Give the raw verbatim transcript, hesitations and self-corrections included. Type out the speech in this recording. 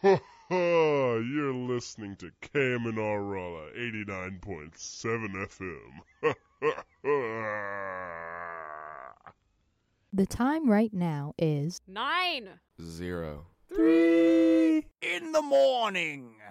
Ha ha! You're listening to Kamenarala eighty-nine point seven F M. Ha ha ha! The time right now is Nine. Zero. Three in the morning.